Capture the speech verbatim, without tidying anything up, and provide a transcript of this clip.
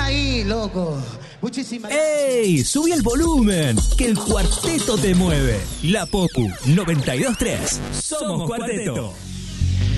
ahí, loco. Muchísimas gracias. ¡Ey! Subí el volumen, que el cuarteto te mueve. La Popu noventa y dos punto tres. Somos Cuarteto.